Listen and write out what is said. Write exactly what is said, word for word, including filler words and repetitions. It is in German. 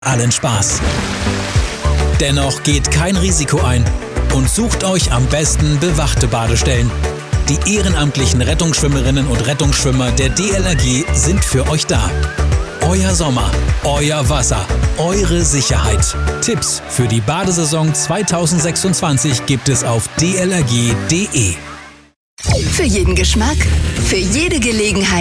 allen Spaß. Dennoch geht kein Risiko ein und sucht euch am besten bewachte Badestellen. Die ehrenamtlichen Rettungsschwimmerinnen und Rettungsschwimmer der D L R G sind für euch da. Euer Sommer, euer Wasser, eure Sicherheit. Tipps für die Badesaison zweitausendsechsundzwanzig gibt es auf d l r g punkt d e. Für jeden Geschmack, für jede Gelegenheit.